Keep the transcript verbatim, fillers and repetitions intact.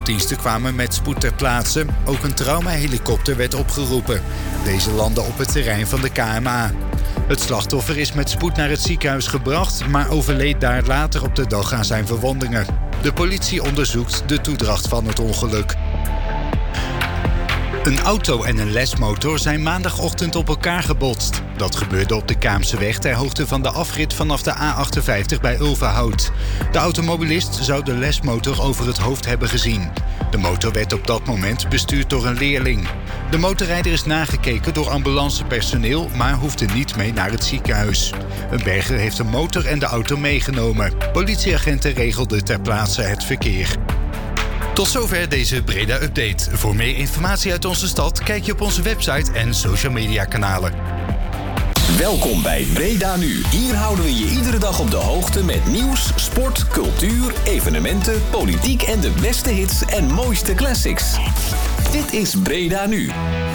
hulpdiensten kwamen met spoed ter plaatse. Ook een traumahelikopter werd opgeroepen. Deze landde op het terrein van de K M A. Het slachtoffer is met spoed naar het ziekenhuis gebracht, maar overleed daar later op de dag aan zijn verwondingen. De politie onderzoekt de toedracht van het ongeluk. Een auto en een lesmotor zijn maandagochtend op elkaar gebotst. Dat gebeurde op de Kaamseweg ter hoogte van de afrit vanaf de A achtenvijftig bij Ulverhout. De automobilist zou de lesmotor over het hoofd hebben gezien. De motor werd op dat moment bestuurd door een leerling. De motorrijder is nagekeken door ambulancepersoneel, maar hoefde niet mee naar het ziekenhuis. Een berger heeft de motor en de auto meegenomen. Politieagenten regelden ter plaatse het verkeer. Tot zover deze Breda-update. Voor meer informatie uit onze stad kijk je op onze website en social media kanalen. Welkom bij Breda Nu. Hier houden we je iedere dag op de hoogte met nieuws, sport, cultuur, evenementen, politiek en de beste hits en mooiste classics. Dit is Breda Nu.